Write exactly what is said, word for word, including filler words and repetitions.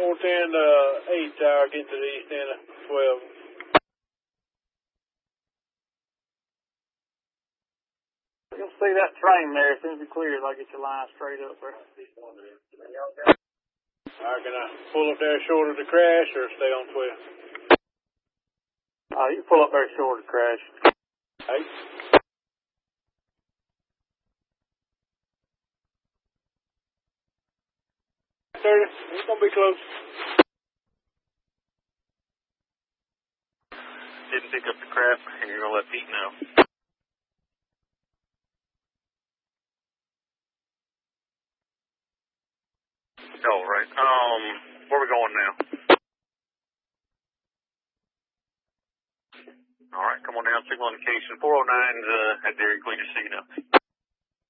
four ten, uh, eight tower, getting to the east end of twelve. You'll see that train there. As soon as it clears, I'll get your line straight up there. Alright, can I pull up there short of the crash or stay on twelve? Uh, you pull up there short of the crash. Hey. thirty, it's gonna be close. Didn't pick up the crap, and you're gonna let Pete know. Oh, right. Um, where are we going now? All right, come on down, signal indication. four oh nine's uh, at Dairy Queen Casino.